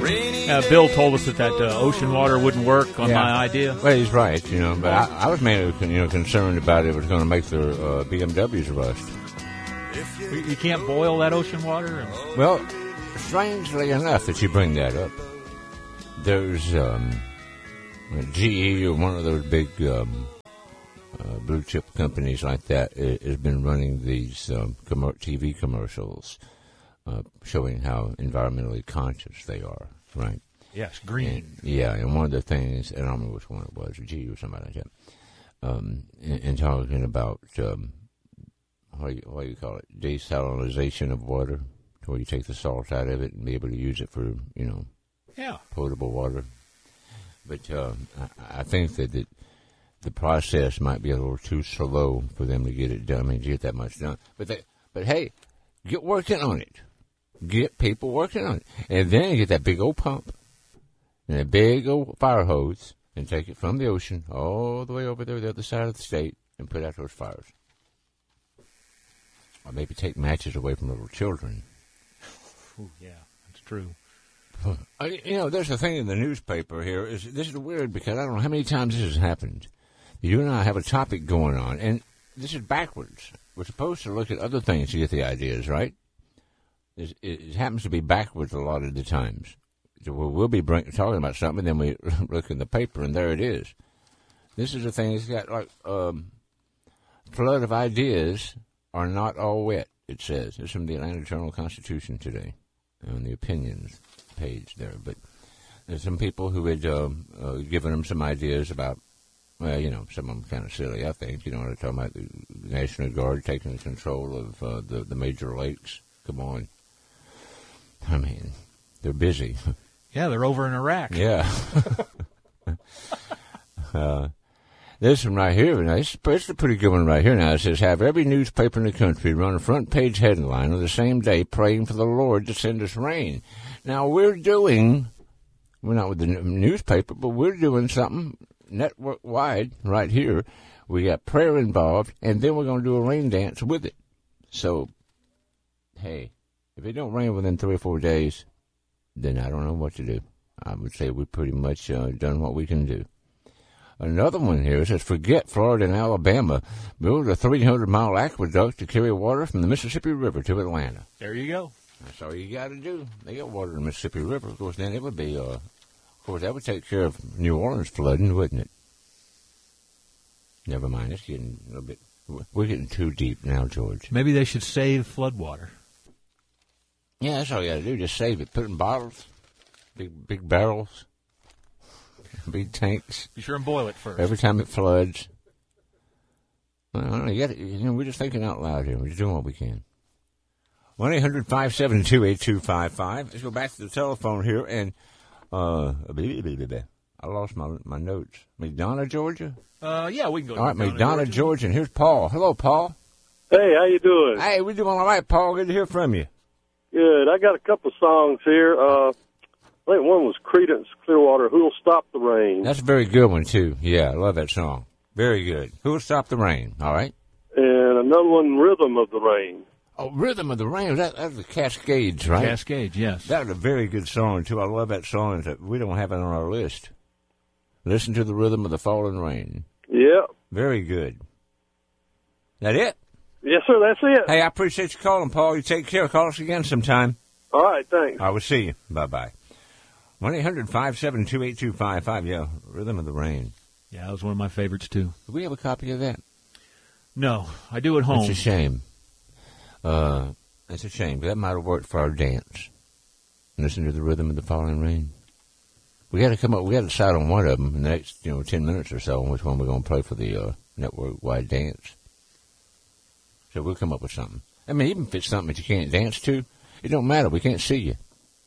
Bill told us that ocean water wouldn't work on my idea. Well, he's right, but I was mainly, concerned about it was going to make their BMWs rust. You can't boil that ocean water? Well, strangely enough that you bring that up, there's GE or one of those big blue chip companies like that has been running these TV commercials showing how environmentally conscious they are, right? Yes, green. And one of the things, and I don't remember which one it was, GE or somebody like that, and talking about what do you call it, desalinization of water, where you take the salt out of it and be able to use it for, potable water. But I think that the process might be a little too slow for them to get it done. To get that much done. But hey, get working on it. Get people working on it. And then get that big old pump and a big old fire hose and take it from the ocean all the way over there to the other side of the state and put out those fires. Or maybe take matches away from little children. Ooh, yeah, that's true. There's a thing in the newspaper here. This is weird because I don't know how many times this has happened. You and I have a topic going on, and this is backwards. We're supposed to look at other things to get the ideas, right? It happens to be backwards a lot of the times. So we'll be talking about something, and then we look in the paper, and there it is. This is the thing. It's got like flood of ideas are not all wet, it says. It's from the Atlanta Journal-Constitution today on the opinions page there. But there's some people who had given them some ideas about, some of them kind of silly, I think. They're talking about the National Guard taking control of the major lakes. Come on. I mean, they're busy. Yeah, they're over in Iraq. Yeah. This one right here, now, it's a pretty good one right here now. It says, have every newspaper in the country run a front page headline on the same day praying for the Lord to send us rain. Now, we're not with the newspaper, but we're doing something network-wide right here. We got prayer involved, and then we're going to do a rain dance with it. So, hey, if it don't rain within 3 or 4 days, then I don't know what to do. I would say we've pretty much done what we can do. Another one here says, forget Florida and Alabama. Build a 300-mile aqueduct to carry water from the Mississippi River to Atlanta. There you go. That's all you got to do. They got water in the Mississippi River. Of course, then it would be, that would take care of New Orleans flooding, wouldn't it? Never mind. It's getting a little bit, we're getting too deep now, George. Maybe they should save flood water. Yeah, that's all you got to do. Just save it. Put it in bottles, big barrels. Big tanks. Be sure and boil it first. Every time it floods. Well, we're just thinking out loud here. We're just doing what we can. 1-800-572-8255. Let's go back to the telephone here. And I lost my notes. McDonough, Georgia? Yeah, we can go to all right, McDonough, Georgia. And here's Paul. Hello, Paul. Hey, how you doing? Hey, we're doing all right, Paul. Good to hear from you. Good. I got a couple songs here. I think one was Creedence Clearwater, Who'll Stop the Rain. That's a very good one, too. Yeah, I love that song. Very good. Who'll Stop the Rain, all right? And another one, Rhythm of the Rain. Oh, Rhythm of the Rain. That's the Cascades, right? Cascades, yes. That was a very good song, too. I love that song. We don't have it on our list. Listen to the Rhythm of the Falling Rain. Yeah. Very good. That it? Yes, sir, that's it. Hey, I appreciate you calling, Paul. You take care. Call us again sometime. All right, thanks. I will see you. Bye-bye. 1-800-572-8255. Yeah, Rhythm of the Rain. Yeah, that was one of my favorites, too. Do we have a copy of that? No, I do at home. It's a shame. It's a shame. That might have worked for our dance. Listen to the Rhythm of the Falling Rain. We got to decide on one of them in the next 10 minutes or so on which one we're going to play for the network-wide dance. So we'll come up with something. I mean, even if it's something that you can't dance to, it don't matter. We can't see you.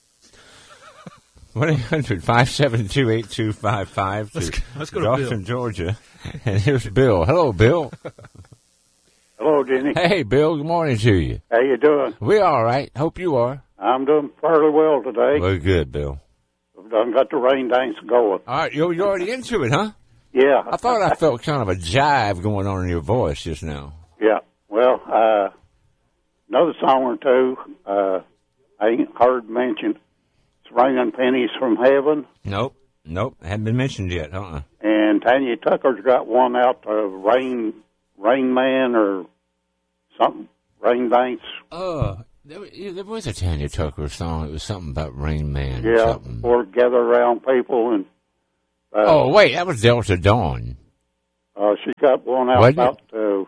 1-800-572-8255 Let's go to Dawson, Bill. Georgia. And here's Bill. Hello, Bill. Hello, Jenny. Hey, Bill. Good morning to you. How you doing? We're all right. Hope you are. I'm doing fairly well today. Very good, Bill. I've done got the rain dance going. All right. You're already into it, huh? Yeah. I thought I felt kind of a jive going on in your voice just now. Yeah. Well, another song or two I ain't heard mentioned It's Raining Pennies from Heaven. Nope. Hadn't been mentioned yet, And Tanya Tucker's got one out, Rain Man or something, Rain Dance. There was a Tanya Tucker song. It was something about Rain Man. Yeah, something. or Gather Around People. And wait, that was Delta Dawn. She got one out about the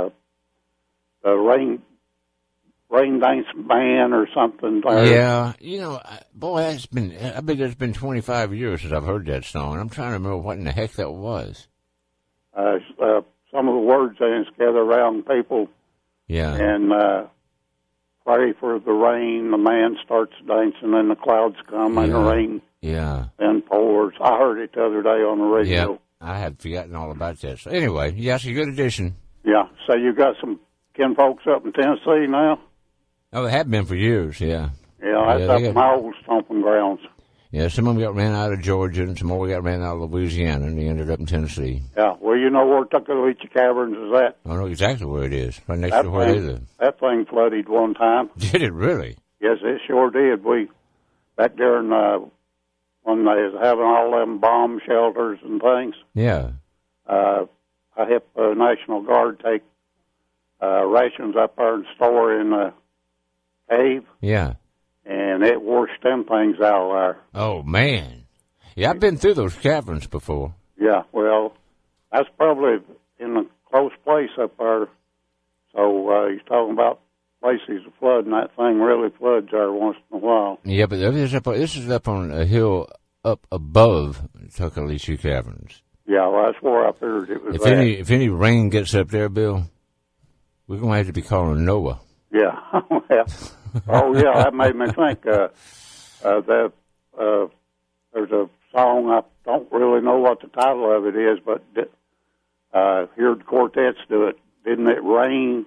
Rain Dance Man or something. Yeah, boy, I bet it's been 25 years since I've heard that song. I'm trying to remember what in the heck that was. Some of the words in it's Gather Around People. Yeah. And pray for the rain. The man starts dancing and the clouds come and the rain then pours. I heard it the other day on the radio. Yep. I had forgotten all about that. So anyway, it's a good addition. Yeah. So you got some kin folks up in Tennessee now? Oh, they have been for years, yeah. Yeah, that's up my old stomping grounds. Yeah, some of them got ran out of Georgia, and some more got ran out of Louisiana, and they ended up in Tennessee. Yeah, well, you know where Tuckaleechee Caverns is at? I know exactly where it is, right next to where they live. That thing flooded one time. Did it really? Yes, it sure did. We, back there in, when they was having all them bomb shelters and things. Yeah. I helped the National Guard take rations up there and store in the cave. Yeah. And it washed them things out there. Oh, man. Yeah, I've been through those caverns before. Yeah, well, that's probably in a close place up there. So he's talking about places of flood, and that thing really floods there once in a while. Yeah, but this is up on a hill up above Tuckaleechee Caverns. Yeah, well, that's where I figured it was if any rain gets up there, Bill, we're going to have to be calling Noah. Yeah. Oh, yeah, that made me think that there's a song, I don't really know what the title of it is, but heard the quartets do it. Didn't it rain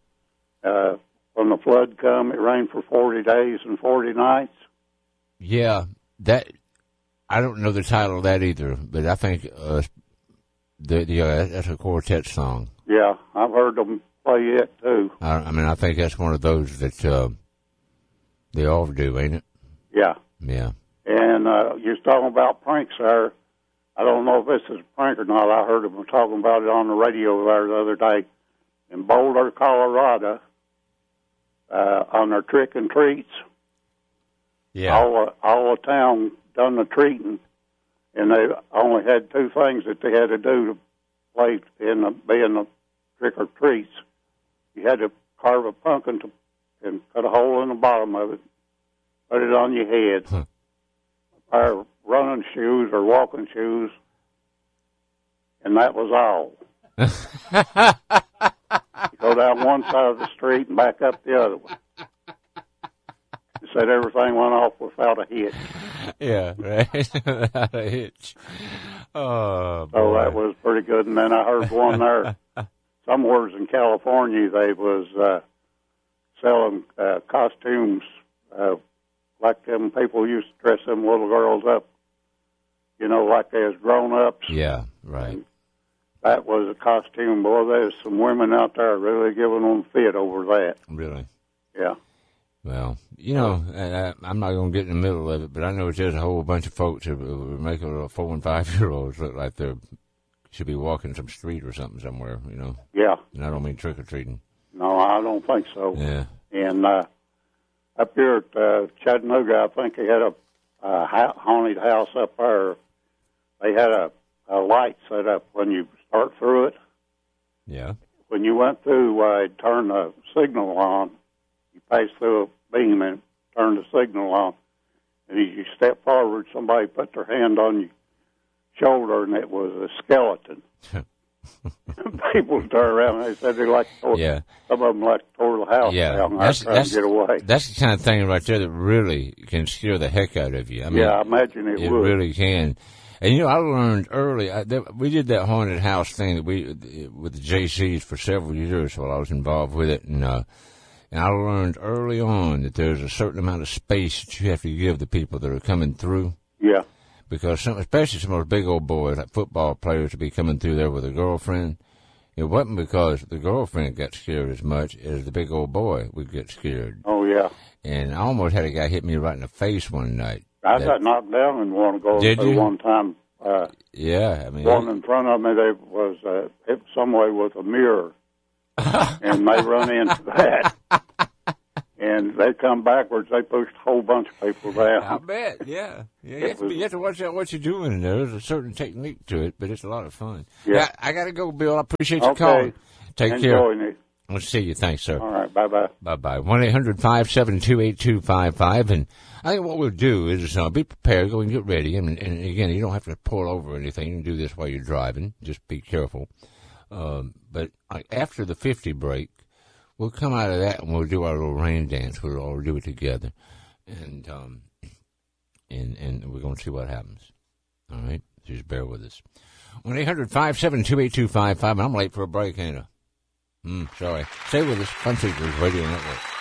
when the flood come? It rained for 40 days and 40 nights. Yeah, I don't know the title of that either, but I think that's a quartet song. Yeah, I've heard them play it too. I think that's one of those that they all do, ain't it? Yeah. Yeah. And you was talking about pranks there. I don't know if this is a prank or not. I heard them talking about it on the radio there the other day. In Boulder, Colorado, on their trick and treats. Yeah. All the town done the treating, and they only had two things that they had to do to play in the trick or treats. You had to carve a pumpkin and cut a hole in the bottom of it, put it on your head. A pair of running shoes or walking shoes, and that was all. You go down one side of the street and back up the other one. It said everything went off without a hitch. Yeah, right. Without a hitch. Oh, boy. So that was pretty good. And then I heard one there, somewhere in California, they was selling costumes like them people used to dress them little girls up, like they was grown-ups. Yeah, right. And that was a costume. Boy, there's some women out there really giving them fit over that. Really? Yeah. Well, I'm not going to get in the middle of it, but I know there's a whole bunch of folks that are making 4- and 5-year-olds look like they should be walking some street or something somewhere, Yeah. And I don't mean trick-or-treating. No, I don't think so. Yeah. And up here at Chattanooga, I think they had a haunted house up there. They had a light set up when you start through it. Yeah. When you went through, it turned the signal on. You passed through a beam and turned the signal on. And as you step forward, somebody put their hand on your shoulder, and it was a skeleton. People turned around and they said they like to some of them like to tore the house down there trying to get away. That's the kind of thing right there that really can scare the heck out of you. I mean, I imagine it would. It really can. And, I learned early, we did that haunted house thing with the JCs for several years while I was involved with it. And I learned early on that there's a certain amount of space that you have to give the people that are coming through. Yeah. Because especially some of those big old boys, like football players, would be coming through there with a girlfriend. It wasn't because the girlfriend got scared as much as the big old boy would get scared. Oh, yeah. And I almost had a guy hit me right in the face one night. I got knocked down in one going Did through you? one time. Yeah, I mean, One in front of me, there was hit some way with a mirror, and they run into that. And they come backwards. They pushed a whole bunch of people down. I bet, yeah. You have to watch out what you're doing. There's a certain technique to it, but it's a lot of fun. Yeah. I got to go, Bill. I appreciate you Okay. calling. Take Enjoying care. it. We'll see you. Thanks, sir. All right. Bye-bye. Bye-bye. 1-800-572-8255. And I think what we'll do is be prepared, go and get ready. And again, you don't have to pull over or anything. You can do this while you're driving. Just be careful. But after the 50 break, we'll come out of that and we'll do our little rain dance. We'll all do it together. And we're going to see what happens. All right? Just bear with us. 1-800-572-8255. I'm late for a break, ain't I? Sorry. Stay with us. Fun Seekers Radio Network.